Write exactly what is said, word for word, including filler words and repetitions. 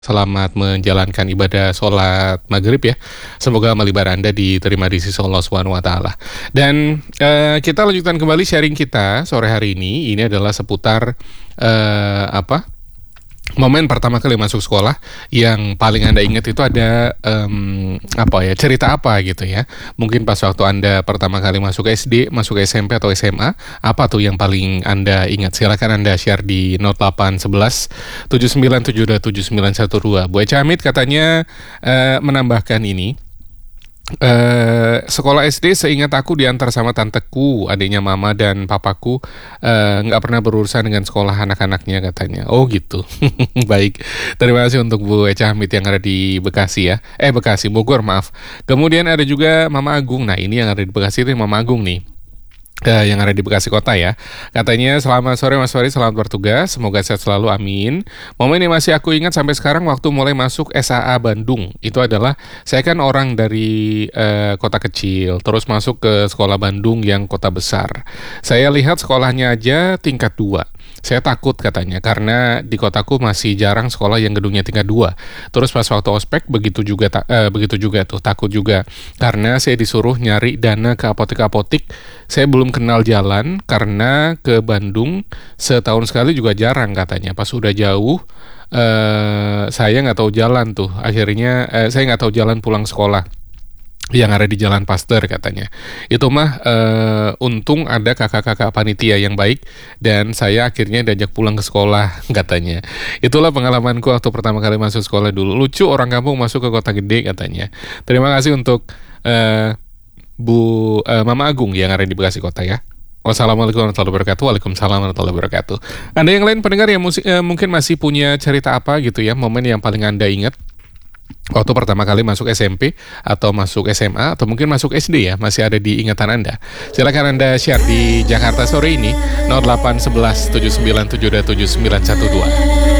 Selamat menjalankan ibadah sholat maghrib ya. Semoga amal ibadah Anda diterima di sisi Allah Subhanahu wa taala. Dan eh, kita lanjutkan kembali sharing kita sore hari ini. Ini adalah seputar eh, apa? Momen pertama kali masuk sekolah yang paling Anda ingat itu ada em, apa ya, cerita apa gitu ya. Mungkin pas waktu Anda pertama kali masuk S D, masuk S M P atau S M A, apa tuh yang paling Anda ingat? Silakan Anda share di nol delapan satu satu tujuh sembilan tujuh dua tujuh sembilan satu dua. Bu Eca Hamid katanya eh, menambahkan ini. Eh, sekolah S D seingat aku diantar sama tanteku, adiknya mama dan papaku eh, nggak pernah berurusan dengan sekolah anak-anaknya katanya. Oh gitu. Baik, terima kasih untuk Bu Eca Hamid yang ada di Bekasi ya. Eh Bekasi, Bogor maaf. Kemudian ada juga Mama Agung. Nah ini yang ada di Bekasi itu Mama Agung nih. Uh, yang ada di Bekasi Kota ya. Katanya selamat sore Mas Fari, selamat bertugas, semoga sehat selalu, amin. Momen yang masih aku ingat sampai sekarang waktu mulai masuk S A A Bandung. Itu adalah, saya kan orang dari uh, kota kecil, terus masuk ke sekolah Bandung yang kota besar. Saya lihat sekolahnya aja tingkat dua. Saya takut katanya, karena di kotaku masih jarang sekolah yang gedungnya tingkat dua. Terus pas waktu ospek, begitu juga ta- uh, begitu juga tuh, takut juga. Karena saya disuruh nyari dana ke apotek-apotik. Saya belum kenal jalan karena ke Bandung setahun sekali juga jarang katanya. Pas udah jauh eh, saya nggak tahu jalan tuh. Akhirnya eh, saya nggak tahu jalan pulang sekolah yang ada di Jalan Pasteur katanya. Itu mah eh, untung ada kakak-kakak panitia yang baik dan saya akhirnya diajak pulang ke sekolah katanya. Itulah pengalamanku waktu pertama kali masuk sekolah dulu. Lucu orang kampung masuk ke kota gede katanya. Terima kasih untuk eh, Bu uh, Mama Agung yang ada di Bekasi Kota ya. Wassalamualaikum warahmatullahi wabarakatuh. Waalaikumsalam warahmatullahi wabarakatuh. Anda yang lain pendengar yang musik, uh, mungkin masih punya cerita apa gitu ya, momen yang paling Anda ingat waktu pertama kali masuk S M P atau masuk S M A atau mungkin masuk S D ya, masih ada di ingatan Anda. Silakan Anda share di Jakarta sore ini nol delapan satu satu tujuh sembilan tujuh dua tujuh sembilan satu dua.